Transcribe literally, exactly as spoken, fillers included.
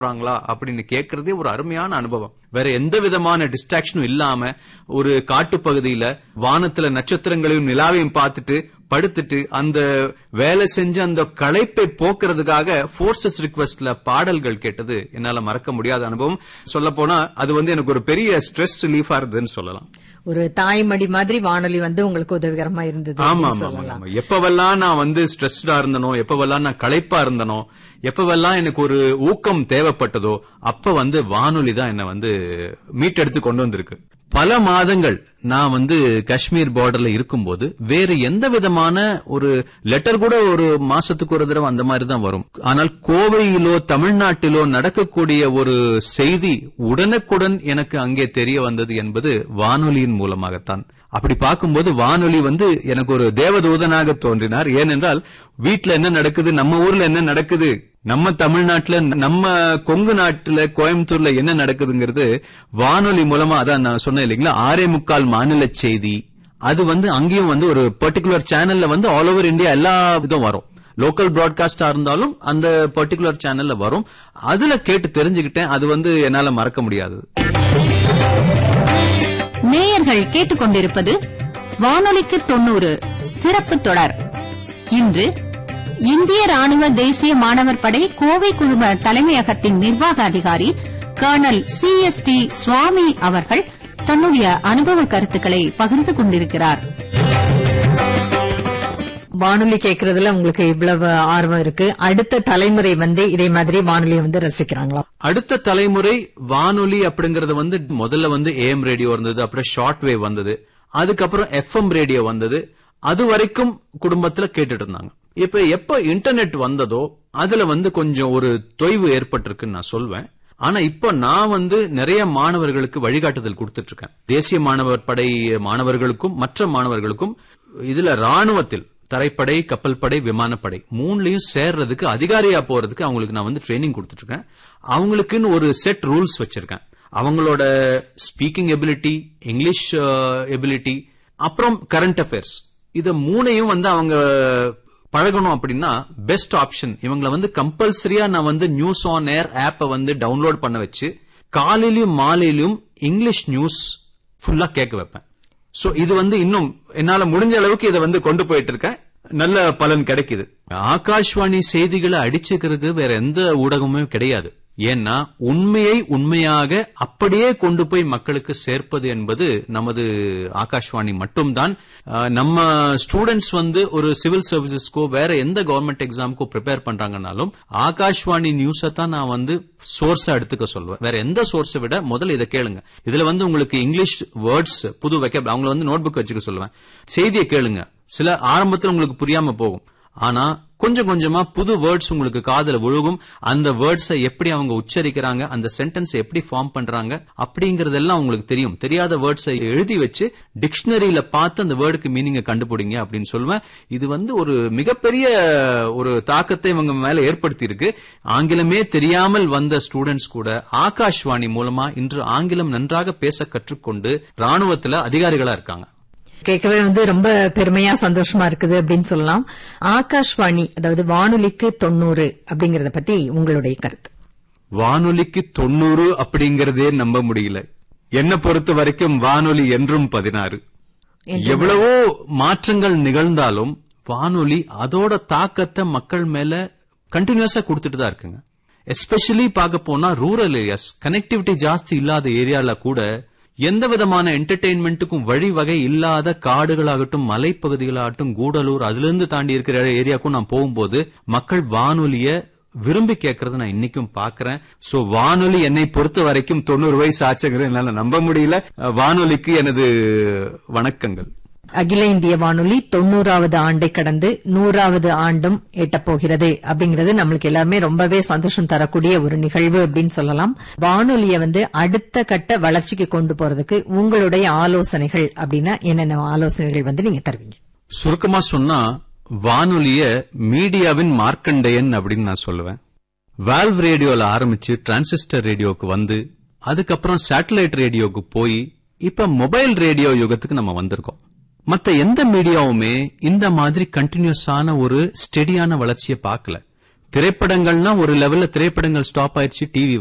அப்படின்னு கேட்கறதே ஒரு அருமையான அனுபவம். வேற எந்த விதமான டிஸ்ட்ராக்ஷனும் இல்லாம ஒரு காட்டு பகுதியில வானத்துல நட்சத்திரங்களையும் நிலாவையும் பார்த்துட்டு படுத்துட்டு அந்த வேலை செஞ்ச அந்த களைப்பை போக்குறதுக்காக ஃபோர்சஸ் ரிக்வெஸ்ட்ல பாடல்கள் கேட்டது என்னால மறக்க முடியாத அனுபவம். சொல்ல போனா அது வந்து எனக்கு ஒரு பெரிய ஸ்ட்ரெஸ் ரிலீஃபா இருந்ததுன்னு சொல்லலாம். ஒரு தாய்மடி மாதிரி வானொலி வந்து உங்களுக்கு உதவிகரமா இருந்தது. ஆமா ஆமா. எப்பவெல்லாம் நான் வந்து ஸ்ட்ரெஸ்டா இருந்தனோ, எப்பவெல்லாம் நான் களைப்பா இருந்தனோ, எப்பவெல்லாம் எனக்கு ஒரு ஊக்கம் தேவைப்பட்டதோ அப்ப வந்து வானொலி தான் என்ன வந்து மீட்டெடுத்து கொண்டு வந்திருக்கு. பல மாதங்கள் நான் வந்து காஷ்மீர் பார்டர்ல இருக்கும்போது வேற எந்த விதமான ஒரு லெட்டர் கூட ஒரு மாசத்துக்கு ஒரு தடவை அந்த மாதிரி தான் வரும். ஆனால் கோவையிலோ தமிழ்நாட்டிலோ நடக்கக்கூடிய ஒரு செய்தி உடனுக்குடன் எனக்கு அங்கே தெரிய வந்தது என்பது வானொலியின் மூலமாகத்தான். அப்படி பார்க்கும்போது வானொலி வந்து எனக்கு ஒரு தேவதூதனாக தோன்றினார். ஏனென்றால் வீட்டுல என்ன நடக்குது, நம்ம ஊர்ல என்ன நடக்குது, நம்ம தமிழ்நாட்டுல நம்ம கொங்கு நாட்டுல கோயம்புத்தூர்ல என்ன நடக்குதுங்கிறது வானொலி மூலமா, அதான் நான் சொன்னேன் இல்லைங்களா, ஆறே முக்கால் மாநில செய்தி அது வந்து அங்கேயும் வந்து ஒரு பர்டிகுலர் சேனல்ல வந்து ஆல் ஓவர் இந்தியா எல்லா இதுவும் வரும். லோக்கல் பிராட்காஸ்டா இருந்தாலும் அந்த பர்டிகுலர் சேனல்ல வரும். அதுல கேட்டு தெரிஞ்சுக்கிட்டேன். அது வந்து என்னால மறக்க முடியாது. நேயர்கள் கேட்டுக்கொண்டிருப்பது வானொலிக்கு தொண்ணூறு சிறப்பு தொடர். இன்று இந்திய ராணுவ தேசிய மாணவர் படை கோவை குழும தலைமையகத்தின் நிர்வாக அதிகாரி கர்னல் சி எஸ் டி சுவாமி அவர்கள் தன்னுடைய அனுபவ கருத்துக்களை பகிர்ந்து கொண்டிருக்கிறார். வானொலி கேட்கறதுல உங்களுக்கு இவ்வளவு ஆர்வம் இருக்கு. அடுத்த தலைமுறை வந்து இதே மாதிரி வானொலியை வந்து ரசிக்கிறாங்களா? அடுத்த தலைமுறை வானொலி அப்படிங்கறது வந்து முதல்ல வந்து ஏஎம் ரேடியோ இருந்தது, அப்புறம் ஷார்ட் வேவ் வந்தது, அதுக்கப்புறம் எஃப்எம் ரேடியோ வந்தது. அது வரைக்கும் குடும்பத்துல கேட்டுட்டு இருந்தாங்க. இப்ப எப்ப இன்டர்நெட் வந்ததோ அதுல வந்து கொஞ்சம் ஒரு தொய்வு ஏற்பட்டிருக்குன்னு நான் சொல்வேன். ஆனா இப்ப நான் வந்து நிறைய மாணவர்களுக்கு வழிகாட்டுதல் கொடுத்துட்டு இருக்கேன். தேசிய மாணவர் படை மாணவர்களுக்கும் மற்ற மாணவர்களுக்கும் இதுல ராணுவத்தில் தரைப்படை, கப்பல் படை, விமானப்படை மூணுலயும் சேர்றதுக்கு அதிகாரியா போறதுக்கு அவங்களுக்கு நான் வந்து ட்ரைனிங் கொடுத்துட்டு இருக்கேன். அவங்களுக்குன்னு ஒரு செட் ரூல்ஸ் வச்சிருக்கேன். அவங்களோட ஸ்பீக்கிங் எபிலிட்டி, இங்கிலீஷ் எபிலிட்டி, அப்புறம் கரண்ட் அஃபேர்ஸ், இத மூணையும் வந்து அவங்க பழகணும். அப்படின்னா பெஸ்ட் ஆப்ஷன் இவங்களை வந்து கம்பல்சரியா நான் வந்து நியூஸ் ஆன் ஏர் ஆப்பை வந்து டவுன்லோட் பண்ண வச்சு காலையிலும் மாலையிலும் இங்கிலீஷ் நியூஸ் ஃபுல்லா கேட்க வைப்பேன். சோ இது வந்து இன்னும் என்னால முடிஞ்ச அளவுக்கு இதை வந்து கொண்டு போயிட்டு இருக்கேன். நல்ல பலன் கிடைக்குது. ஆகாஷ்வாணி செய்திகளை அடிச்சுக்கிறது வேற எந்த ஊடகமும் கிடையாது. ஏன்னா உண்மையை உண்மையாக அப்படியே கொண்டு போய் மக்களுக்கு சேர்ப்பது என்பது நமது ஆகாஷ்வாணி மட்டும்தான். நம்ம ஸ்டூடெண்ட்ஸ் வந்து ஒரு சிவில் சர்வீசஸ்க்கோ வேற எந்த கவர்மெண்ட் எக்ஸாமுக்கோ ப்ரிப்பேர் பண்றாங்கன்னாலும் ஆகாஷ்வாணி நியூஸை தான் நான் வந்து சோர்ஸா எடுத்துக்க சொல்வேன். வேற எந்த சோர்ஸை விட முதல்ல இதை கேளுங்க. இதுல வந்து உங்களுக்கு இங்கிலீஷ் வேர்ட்ஸ், புது வெக்கப், அவங்களை வந்து நோட் புக் வச்சுக்க சொல்லுவேன். செய்தியை கேளுங்க. சில ஆரம்பத்தில் உங்களுக்கு புரியாம போகும். ஆனா கொஞ்சம் கொஞ்சமா புது வேர்ட்ஸ் உங்களுக்கு காதுல விழுகும். அந்த வேர்ட்ஸை எப்படி அவங்க உச்சரிக்கிறாங்க, அந்த சென்டென்ஸ் எப்படி ஃபார்ம் பண்றாங்க அப்படிங்கறதெல்லாம் உங்களுக்கு தெரியும். தெரியாத வேர்ட்ஸை எழுதி வச்சு டிக்ஷனரியில பார்த்து அந்த வேர்டுக்கு மீனிங்கை கண்டுபிடிங்க அப்படின்னு சொல்லுவேன். இது வந்து ஒரு மிகப்பெரிய ஒரு தாக்கத்தை இவங்க மேல ஏற்படுத்தி இருக்கு. ஆங்கிலமே தெரியாமல் வந்த ஸ்டூடெண்ட்ஸ் கூட ஆகாஷ்வாணி மூலமா இன்று ஆங்கிலம் நன்றாக பேச கற்றுக்கொண்டு ராணுவத்துல அதிகாரிகளா இருக்காங்க. கேட்கவே வந்து ரொம்ப பெருமையா சந்தோஷமா இருக்குது அப்படின்னு சொல்லலாம். ஆகாஷ்வாணி, அதாவது வானொலிக்கு தொண்ணூறு அப்படிங்கறத பத்தி உங்களுடைய கருத்து? வானொலிக்கு தொண்ணூறு அப்படிங்கறதே நம்ப முடியல. என்ன பொறுத்த வரைக்கும் வானொலி என்றும் பதினாறு. எவ்வளவோ மாற்றங்கள் நிகழ்ந்தாலும் வானொலி அதோட தாக்கத்தை மக்கள் மேல கண்டினியூஸா கொடுத்துட்டு தான் இருக்குங்க. எஸ்பெஷலி பார்க்க போனா ரூரல் ஏரியாஸ், கனெக்டிவிட்டி ஜாஸ்தி இல்லாத ஏரியால கூட எந்த விதமான என்டர்டெயின்மெண்ட்டுக்கும் வழிவகை இல்லாத காடுகளாகட்டும், மலைப்பகுதிகளாகட்டும், கூடலூர் அதுல இருந்து தாண்டி இருக்கிற ஏரியாக்கும் நான் போகும்போது மக்கள் வானொலிய விரும்பி கேட்கறத நான் இன்னைக்கும் பாக்குறேன். சோ வானொலி என்னை பொறுத்த வரைக்கும் தொண்ணூறு வயசு ஆச்சுங்கிறது என்னால நம்ப முடியல. வானொலிக்கு எனது வணக்கங்கள். அகில இந்திய வானொலி தொண்ணூறாவது ஆண்டை கடந்து நூறாவது ஆண்டும் எட்டப்போகிறது அப்படிங்கிறது நம்மளுக்கு எல்லாருமே ரொம்பவே சந்தோஷம் தரக்கூடிய ஒரு நிகழ்வு அப்படின்னு சொல்லலாம். வானொலியை வந்து அடுத்த கட்ட வளர்ச்சிக்கு கொண்டு போறதுக்கு உங்களுடைய ஆலோசனைகள் அப்படின்னா என்னென்ன ஆலோசனைகள் வந்து நீங்க தருவீங்க? சுருக்கமா சொன்னா வானொலிய மீடியாவின் மார்க்கண்டேயன் அப்படின்னு நான் சொல்லுவேன். வால்வ் ரேடியோல ஆரம்பிச்சு டிரான்சிஸ்டர் ரேடியோக்கு வந்து அதுக்கப்புறம் சேட்டலைட் ரேடியோக்கு போய் இப்ப மொபைல் ரேடியோ யுகத்துக்கு நம்ம வந்திருக்கோம். மத்த எந்த மீடியாவுமே இந்த மாதிரி கண்டினியூஸான ஒரு ஸ்டெடியான வளர்ச்சியை பார்க்கல. திரைப்படங்கள்னா ஒரு லெவல்ல திரைப்படங்கள் ஸ்டாப் ஆயிடுச்சு, டிவி